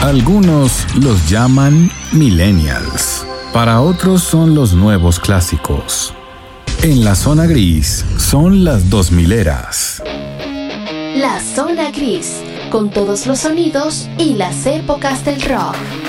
Algunos los llaman millennials. Para otros son los nuevos clásicos. En la zona gris son las 2000eras. La zona gris, con todos los sonidos y las épocas del rock.